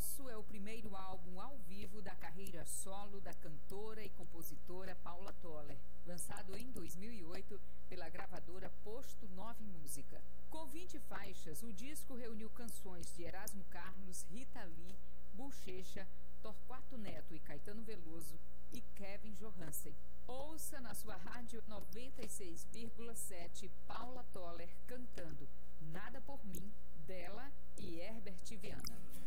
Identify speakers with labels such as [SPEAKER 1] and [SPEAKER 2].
[SPEAKER 1] Nosso é o primeiro álbum ao vivo da carreira solo da cantora e compositora Paula Toller, lançado em 2008 pela gravadora Posto 9 Música. Com 20 faixas, o disco reuniu canções de Erasmo Carlos, Rita Lee, Bochecha, Torquato Neto e Caetano Veloso e Kevin Johansen. Ouça na sua rádio 96,7 Paula Toller cantando Nada por Mim, dela e Herbert Viana.